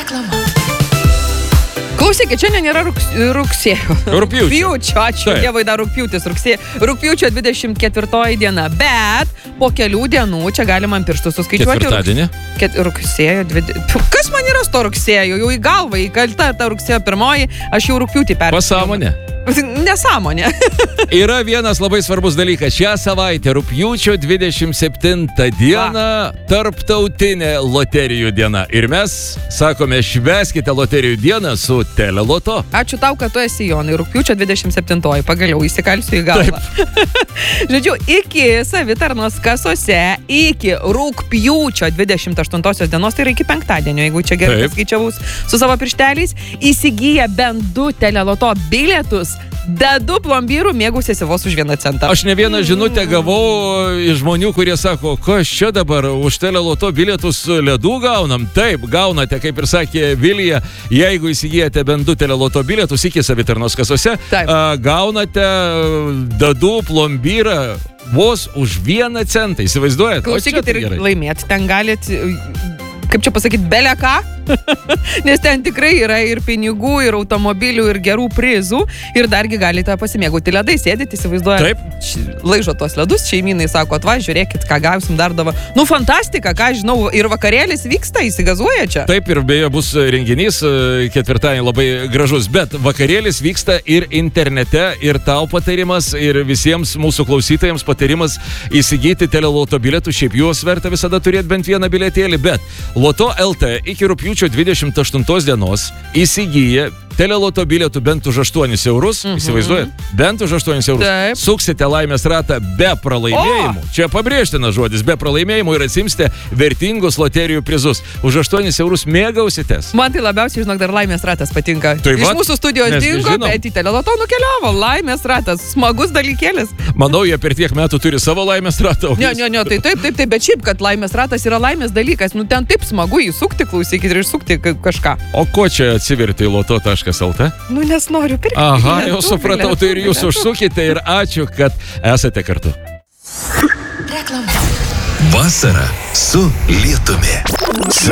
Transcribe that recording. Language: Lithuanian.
Klausykit, šiandien yra rugsėjo. Rugpjūčio, ačiū Dievui, dar rugpjūtis, rugpjūčio 24 diena, bet po kelių dienų čia galima ant pirštų suskaičiuoti. Ketvirtadienį? Rugsėjo 20... Kas man yra su to rugsėjo? Jau į galvą įkalta ta rugsėjo 1, aš jau rugpjūtį perskaičiu. Pasąmonė. Nesąmonė. Yra vienas labai svarbus dalykas. Šią savaitę, rugpjūčio 27 dieną, tarptautinė loterijų diena. Ir mes sakome, švęskite loterijų dieną su Teleloto. Ačiū tau, kad tu esi, Jonai. Rugpjūčio 27. Pagaliau įsikalsiu į galvą. Žodžiu, iki savitarnos kasose, iki rugpjūčio 28 dienos, tai yra iki penktadienio, jeigu čia gerai skaičiavau su savo piršteliais, įsigyja bent 2 Teleloto bilietus, dedu plombyrų, mėgausiesi vos už 1 centą. Aš ne vieną žinutę gavau iš žmonių, kurie sako, kas čia dabar už Teleloto bilietus ledų gaunam? Taip, gaunate, kaip ir sakė Vilija, jeigu įsigijate bent 2 Teleloto bilietus iki savitarnos kasose, gaunate dedu plombyrą vos už 1 centą. Įsivaizduojat? Klausykit ir laimėti. Ten galit, kaip čia pasakyti, bele ką? Nes ten tikrai yra ir pinigų, ir automobilių, ir gerų prizų. Ir dargi galite pasimėgauti ledai, sėdite, įsivaizduojate. Taip. Laižo tuos ledus, šeimynai sako, žiūrėkit, ką gausim dar dava. Nu, fantastika, ką žinau, ir vakarėlis vyksta, įsigazuoja čia. Taip, ir beje bus renginys ketvirtadienį labai gražus, bet vakarėlis vyksta ir internete, ir tau patarimas, ir visiems mūsų klausytojams patarimas įsigyti Teleloto bilietų, šiaip juos verta visada turėti bent vieną bilietėlį, bet Loto LT iki rugpjūčio 28 dienos įsigyja Teleloto bilietų bent už 8 eurus, įsivaizduojat? Bent už 8 eurus. Taip. Suksite laimės ratą be pralaimėjimų. Čia pabrėžtinas žodis, be pralaimėjimų ir atsimsite vertingus loterijų prizus. Už 8 eurus mėgausitės. Man tai labiausiai, žinok, dar laimės ratas patinka. Tai iš mūsų studijos dingo, bet į Teleloto nukeliavo. Laimės ratas, smagus dalykėlis. Manau, jie per tiek metų turi savo laimės ratą. Ne, tai taip, bet šiaip, kad laimės ratas yra laimės dalykas. Nu, ten taip smagu įsukti, klausykit, ir išsukti kažką. O ko čia atsiverti loto.lt? Nu, nes noriu pirkti. Aha, jau supratau, tai ir jūs užsukite ir ačiū, kad esate kartu. Vasara su lietumi.